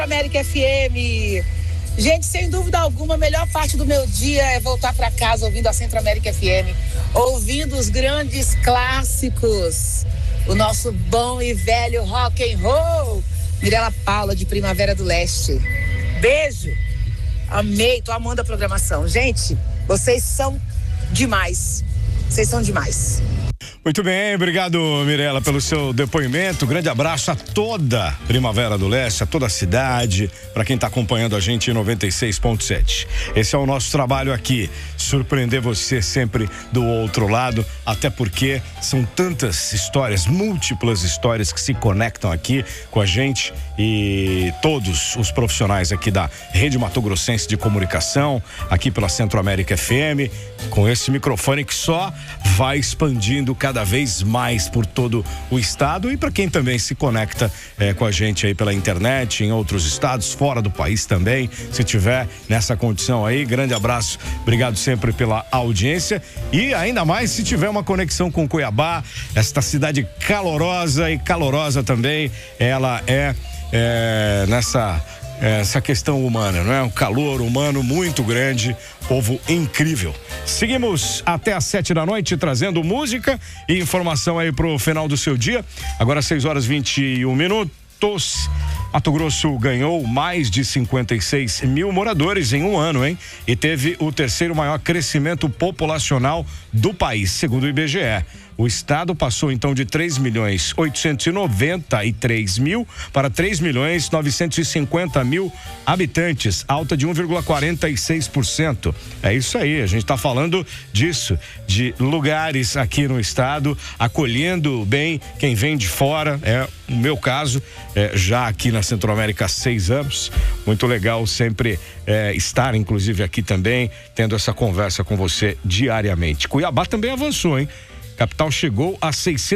América FM. Gente, sem dúvida alguma, a melhor parte do meu dia é voltar para casa ouvindo a Centro América FM, ouvindo os grandes clássicos, o nosso bom e velho rock and roll. Mirela Paula, de Primavera do Leste. Beijo. Amei, tô amando a programação. Gente, vocês são demais. Vocês são demais. Muito bem, obrigado, Mirela, pelo seu depoimento. Grande abraço a toda Primavera do Leste, a toda a cidade, para quem está acompanhando a gente em 96.7. Esse é o nosso trabalho aqui, surpreender você sempre do outro lado, até porque são tantas histórias, múltiplas histórias que se conectam aqui com a gente e todos os profissionais aqui da Rede Mato Grossense de Comunicação, aqui pela Centro América FM, com esse microfone que só vai expandindo cada vez mais por todo o estado e para quem também se conecta com a gente aí pela internet, em outros estados, fora do país também, se tiver nessa condição aí, grande abraço, obrigado sempre pela audiência e ainda mais se tiver uma conexão com Cuiabá, esta cidade calorosa e calorosa também, ela essa questão humana, não é? Um calor humano muito grande, povo incrível. Seguimos até às 7 da noite trazendo música e informação aí pro final do seu dia. Agora 6h21. Mato Grosso ganhou mais de 56 mil moradores em um ano, hein? E teve o terceiro maior crescimento populacional do país, segundo o IBGE. O estado passou então de 3.893.000 para 3.950.000 habitantes, alta de 1,46%. É isso aí, a gente está falando disso, de lugares aqui no estado, acolhendo bem quem vem de fora. É o meu caso, já aqui na Centro-América há 6 anos. Muito legal sempre estar, inclusive, aqui também, tendo essa conversa com você diariamente. Cuiabá também avançou, hein? Capital chegou a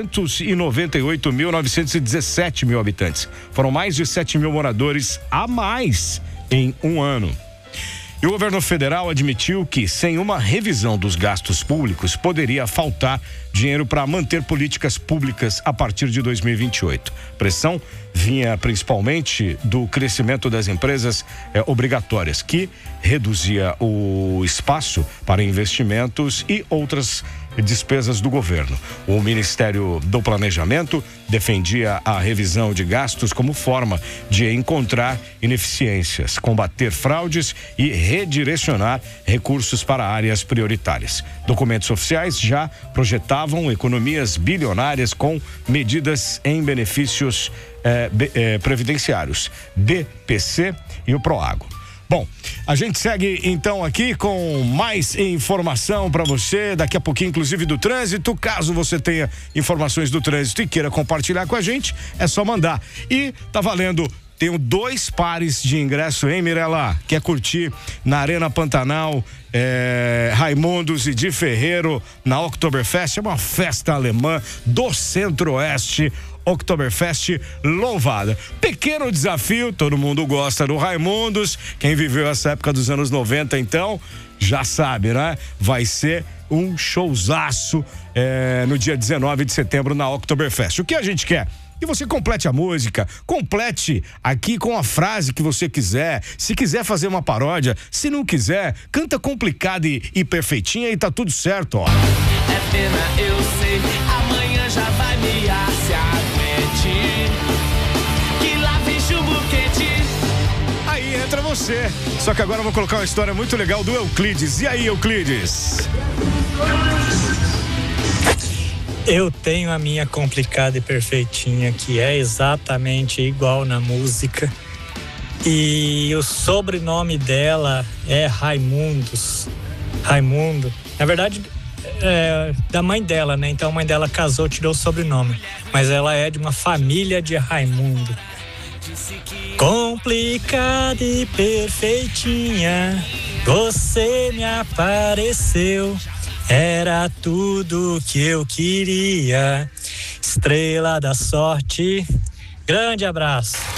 698.917 mil habitantes. Foram mais de 7 mil moradores a mais em um ano. E o governo federal admitiu que, sem uma revisão dos gastos públicos, poderia faltar dinheiro para manter políticas públicas a partir de 2028. Pressão vinha principalmente do crescimento das empresas obrigatórias, que reduzia o espaço para investimentos e outras despesas do governo. O Ministério do Planejamento defendia a revisão de gastos como forma de encontrar ineficiências, combater fraudes e redirecionar recursos para áreas prioritárias. Documentos oficiais já projetavam economias bilionárias com medidas em benefícios previdenciários, BPC e o Proagro. Bom, a gente segue então aqui com mais informação para você, daqui a pouquinho inclusive do trânsito. Caso você tenha informações do trânsito e queira compartilhar com a gente, é só mandar. E tá valendo, tenho 2 pares de ingresso, hein, Mirela? Quer curtir na Arena Pantanal, Raimundos e Di Ferreiro na Oktoberfest? É uma festa alemã do Centro-Oeste. Oktoberfest louvada. Pequeno desafio, todo mundo gosta do Raimundos. Quem viveu essa época dos anos 90, então, já sabe, né? Vai ser um showzaço no dia 19 de setembro na Oktoberfest. O que a gente quer? Que você complete a música, complete aqui com a frase que você quiser. Se quiser fazer uma paródia, se não quiser, canta complicada e perfeitinha e tá tudo certo, ó. É pena, eu sei, amanhã já vai me se aguente, que lá vem chumbo quente. Aí entra você. Só que agora eu vou colocar uma história muito legal do Euclides. E aí, Euclides? Eu tenho a minha complicada e perfeitinha, que é exatamente igual na música. E o sobrenome dela é Raimundos. Raimundo. Na verdade, da mãe dela, né? Então a mãe dela casou, tirou o sobrenome. Mas ela é de uma família de Raimundo. Complicada e perfeitinha, você me apareceu. Era tudo que eu queria. Estrela da sorte. Grande abraço.